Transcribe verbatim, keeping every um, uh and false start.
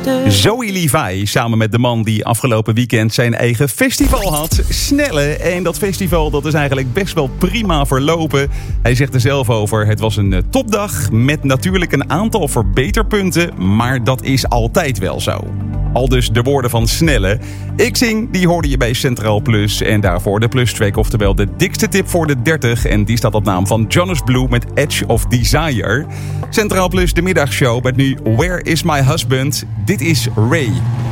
luister. Zoe Levi, samen met de man die afgelopen weekend zijn eigen festival had. Snelle. En dat festival dat is eigenlijk best wel prima verlopen. Hij zegt er zelf over, het was een topdag met natuurlijk een aantal verbeterpunten. Maar dat is altijd wel zo. Al dus de woorden van Snelle. Ik Zing, die hoorde je bij Centraal Plus. En daarvoor de Plus Track, oftewel de dikste tip voor de dertig. En die staat op naam van Jonas Blue met Edge of Desire. Centraal Plus, de middagshow met nu Where is my husband? Dit is Ray.